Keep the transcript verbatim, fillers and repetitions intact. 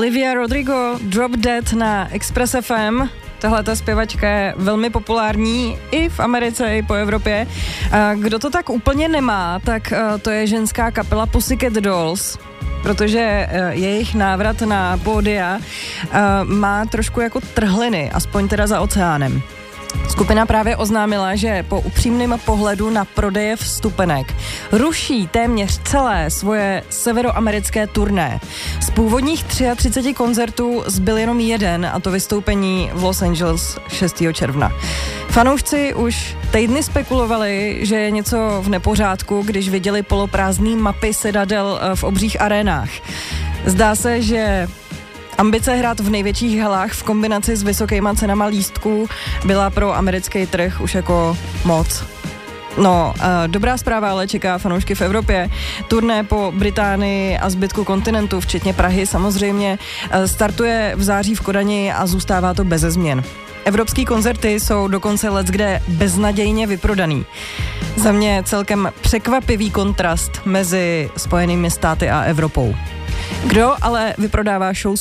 Olivia Rodrigo, Drop Dead na Express F M. Tahle ta zpěvačka je velmi populární i v Americe, i po Evropě. Kdo to tak úplně nemá, tak to je ženská kapela Pussycat Dolls, protože jejich návrat na pódia má trošku jako trhliny, aspoň teda za oceánem. Skupina právě oznámila, že po upřímném pohledu na prodeje vstupenek ruší téměř celé svoje severoamerické turné. Z původních třiceti tří koncertů zbyl jenom jeden, a to vystoupení v Los Angeles šestého června. Fanoušci už týdny spekulovali, že je něco v nepořádku, když viděli poloprázdný mapy sedadel v obřích arénách. Zdá se, že ambice hrát v největších halách v kombinaci s vysokýma cenama lístků byla pro americký trh už jako moc. No, dobrá zpráva ale čeká fanoušky v Evropě. Turné po Británii a zbytku kontinentu, včetně Prahy samozřejmě, startuje v září v Kodani a zůstává to beze změn. Evropský koncerty jsou dokonce leckde beznadějně vyprodaný. Za mě celkem překvapivý kontrast mezi Spojenými státy a Evropou. Kdo ale vyprodává show